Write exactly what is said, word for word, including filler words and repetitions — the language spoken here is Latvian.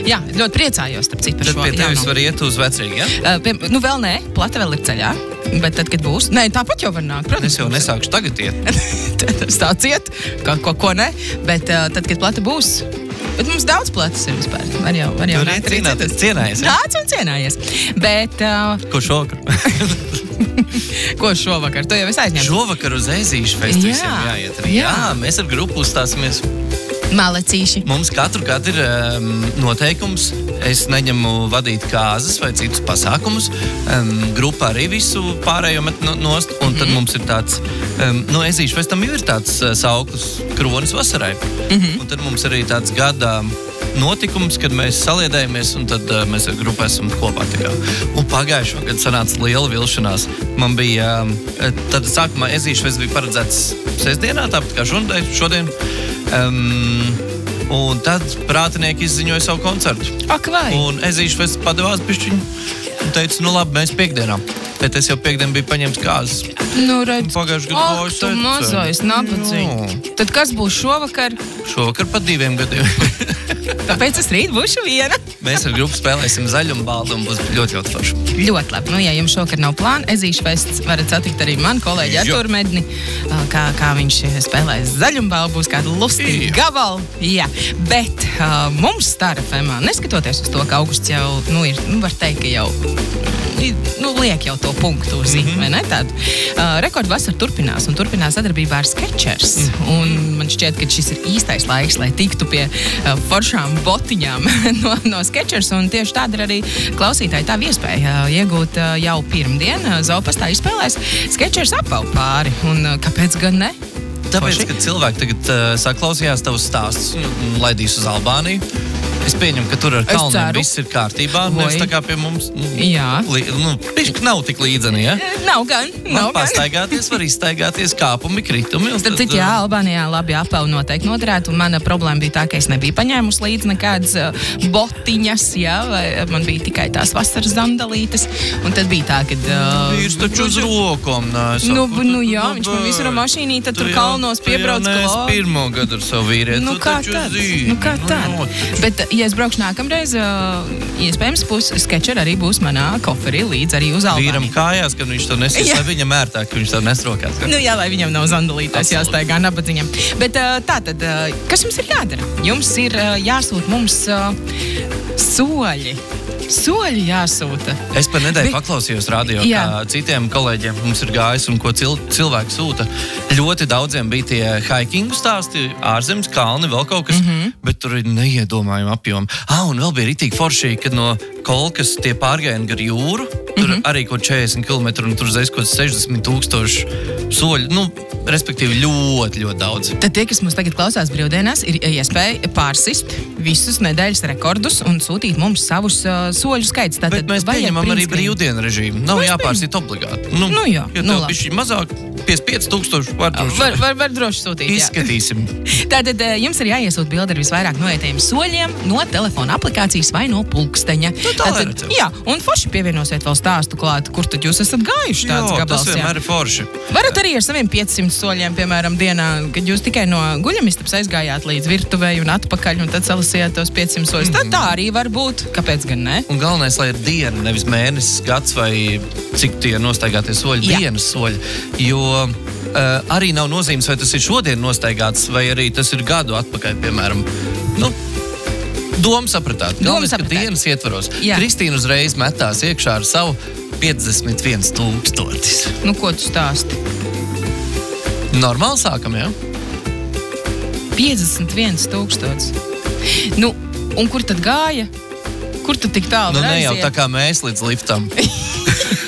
Jā, ļoti priecājos, starp citu, par Tad šo pie tevis jauno. var iet uz vecrīgi, ja? Uh, pie, nu, vēl nē, plata vēl ir ceļā. Bet tad, kad būs... Nē, tāpat jau var nākt, protams. Es jau nesākšu tagad iet. Stāciet, ko, ko, ko ne. Bet uh, tad, kad plata būs... Bet mums daudz platas ir vispār. Var jau, var jau Tur nākt ir arī cienāties, citas. cienājies, ja? Nāc un cienājies. Bet... Uh, Ko šovakar? ko šovakar? Tu jau esi aizņemts. Šovakar uz Ezīšu festu Jā, visiem jāiet arī. jā. Jā, mēs ar grupu uzstāsimies. Malecīši. Mums katru gadu ir um, noteikums. Es neņemu vadīt kāzas vai citus pasākumus. Um, grupā arī visu pārējo met no, nost. Un tad mm. mums ir tāds, um, no Ezīšu festam jau ir tāds uh, sauklis kronis vasarai. Mm -hmm. Un tad mums arī tāds gada notikums, kad mēs saliedējamies un tad uh, mēs ar grupu esam kopā. Tā kā. Un pagājušo gadu sanāca liela vilšanās. Man bija, um, tad sākumā Ezīšu fests bija paredzēts sestdienā, tāpat kā šodien. šodien. Um, un tad prātinieki izziņoja savu koncertu. Ak, vai? Un Ezīšu fests padevās bišķiņu un teica, nu labi, mēs piekdienā. Bet es jau piekdien biju paņemts kāzas. Nu, redz. Pagājuši gadu Ak, gāju tu seceni. mazais nabadzīgi. Nu. Tad kas būs šovakar? Šovakar pat diviem gadiem. Tāpēc es rīt būšu viena. Mēs ar grupu spēlēsim zaļumu baldu un būs ļoti, ļoti forši. Ļoti labi. Nu, ja jums šokar nav plāna, Ezīšu fests, varat satikt arī manu kolēģi Jo. Arturu Medni, kā, kā viņš spēlēs zaļumbalvu, būs kāda lustīga Jā. gabala. Jā, bet uh, mums Star F M, neskatoties uz to, ka augusts jau, nu, ir, nu, var teikt, ka jau nu, liek jau to punktu uz zīmi, mm-hmm. vai ne tādu. Uh, Rekordu vasara turpinās un turpinās sadarbībā ar Skechers. Mm-hmm. Un man šķiet, ka šis ir īstais laiks, lai tiktu pie uh, foršām botiņām no, no Skechers. Un tieši tāda ir arī klausītāji tā iespēja uh, iegūt uh, jau pirmdien. Uh, Zaupastā izspēlēs Skechers apavu pāri. Un uh, kāpēc gan ne? Tāpēc, Forši? kad cilvēki tagad uh, saklausījās tavus stāstus un, un laidīs uz Albāniju, es pieņemu, ka tur ar Es kalniem ceru. viss ir kārtībā. Oi. Nevis tā kā pie mums. Nu, Jā. Li, nu, pišķi nav tik līdzeni, ja? Nav gan. Man Nav gan. pastaigāties, var izstaigāties kāpumi, kritumi. un Starp tad, citu, jā, Albānijā labi apavu noteikti noderētu. Un mana problēma bija tā, ka es nebiju paņēmusi līdzi nekādas uh, botiņas, jā, vai man bija tikai tās vasaras zandalītes. Un tad bija tā, ka... Uh, Vīrs taču uz rokom nēsa. Nu, nu jā, viņš man visur ar mašīnī, tad tur kalnos piebrauc klāt. klāt. Pirmo gadu ar savu vīrieti. Nu, tu kā taču tad? zini. Nu, kā tad? Nu, Bet, ja es braukšu nākamreiz, uh, iespējams, būs Skechers arī būs manā koferī līdz arī uz Albāniju. Vīram kājās, kad viņš to nesīs, Jā. lai viņam ērtāk, ka viņš to nesrokās. Nu, jā, lai viņam nav zandalītājs Absolūti. jāstaigā nabadziņam. Bet uh, tā tad, uh, kas jums ir jādara? Jums ir uh, jāsūt mums uh, soļi. Soļi jāsūta. Es par nedēļu Bet- paklausījos radio, Jā. kā citiem kolēģiem mums ir gājis un ko cil cilvēki sūta. Ļoti daudziem bija tie hikingu stāsti, ārzemes kalni, vēl kaut kas, Mhm. mm -hmm. bet tur ir neiedomājumi apjomi. Ah, un vēl bija ritīgi forši, kad no Kolkas tie pārgājieni gar jūru, tur mm -hmm. arī kaut četrdesmit kilometri un tur uzreiz kaut sešdesmit tūkstoši soļu. Nu, respektīvi ļoti, ļoti daudz. Tad tie, kas mums tagad klausās brīvdienās, ir iespēja pārsist visus nedēļas rekordus un sūtīt mums savus uh, soļu skaits. Tātad Bet mēs vajag pieņemam arī print screen. brīvdienu režīmu. Nav Mēs jāpārsit obligāti. Nu, Nu jā, ja nu tev labi. bišķi mazāk, piecdesmit pieci tūkstoši var droši. Var, var, var droši sūtīt. Jā. Izskatīsim. Tātad uh, jums ir jāiesūt bildi ar visvairāk noietējiem soļiem no telefona aplikācijas vai no pulksteņa. Nu, tā Tātad, redzam. jā, un forši pievienosiet vēl stāstu klāt, kur tad jūs esat gājuši tāds Jā, gabals. tas vienmēr ir forši. Varat arī ar saviem piecsimt soļiem, piemēram, dienā, kad jūs tikai no guļamistabas aizgājāt līdz virtuvei un atpakaļ, un tad salasījāt tos piecsimt soļus. Tad tā arī var būt. Kāpēc gan ne? Un galvenais, lai ir diena, nevis mēnesis, gads vai cik tie nostaigātie soļi, Jā. dienas soļi. Jo uh, arī nav nozīmes, vai tas ir šodien nostaigāts, vai arī tas ir gadu atpakaļ, piemēram. Nu, Doma sapratāt. Doma Galvenais, ka sapratāt. dienas ietvaros. Jā. Kristīna uzreiz metās iekšā ar savu piecdesmit viens tūkstotis. Nu, ko tu stāsti? Normāli sākam, jā? piecdesmit viens tūkstots. Nu, un kur tad gāja? Kur tad tik tālu Nu, var ne jau aiziet? tā kā mēs līdz liftam.